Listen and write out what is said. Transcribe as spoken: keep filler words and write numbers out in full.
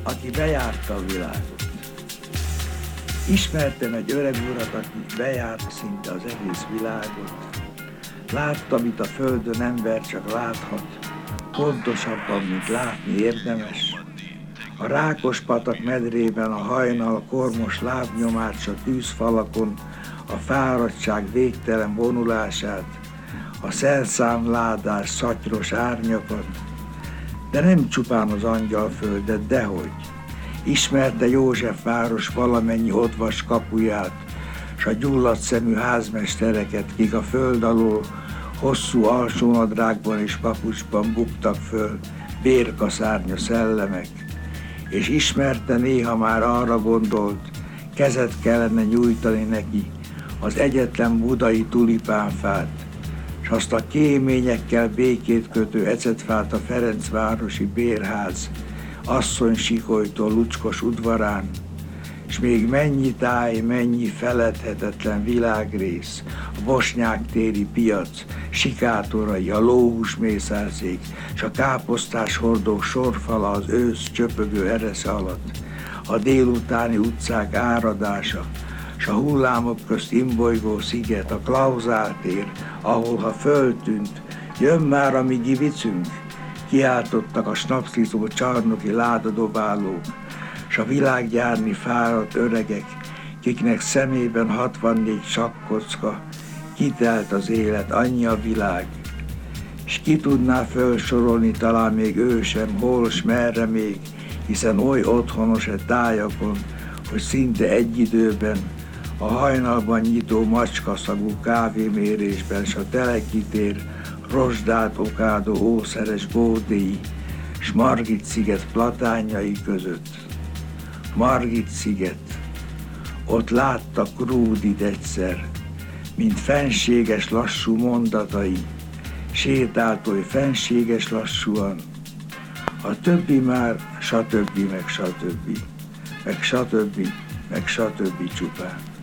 aki bejárta a világot. Ismertem egy öreg urat, aki bejárt szinte az egész világot. Látta, amit a földön ember csak láthat, pontosabban, mint látni érdemes. A Rákospatak medrében a hajnal kormos lábnyomát, a tűzfalakon, a fáradtság végtelen vonulását, a szerszámládás szatyros árnyakat, de nem csupán az angyalföldet, dehogy. Ismerte Józsefváros valamennyi odvas kapuját, s a gyulladt szemű házmestereket, kik a föld alól hosszú alsónadrágban és papucsban buktak föl, bérkaszárnya szellemek, és ismerte, néha már arra gondolt, kezet kellene nyújtani neki, az egyetlen budai tulipánfát, s azt a kéményekkel békét kötő ecetfát a Ferencvárosi bérház asszony sikolytól lucskos udvarán, s még mennyi táj, mennyi feledhetetlen világrész, a bosnyák téri piac, sikátorai, a lóhúsmészárszék, s a káposztás hordók sorfala az ősz csöpögő eresze alatt, a délutáni utcák áradása, s a hullámok közt imbolygó sziget, a Klauzál tér, ahol ha föltűnt, jön már a mi givicünk, kiáltottak a snapszizó csarnoki ládadobálók, s a világgyárni fáradt öregek, kiknek szemében hatvannégy sakkocka, kitelt az élet, annyi a világ, s ki tudná felsorolni talán még ő sem, hol s merre még, hiszen oly otthonos e tájakon, hogy szinte egy időben a hajnalban nyitó macskaszagú kávémérésben, s a telekitér rozsdát okádó ószeres gódéi, s Margit-sziget platányai között. Margit-sziget, ott látta Krúdit egyszer, mint fenséges lassú mondatai, sétált oly fenséges lassúan, a többi már satöbbi, meg satöbbi, meg satöbbi, meg satöbbi csupán.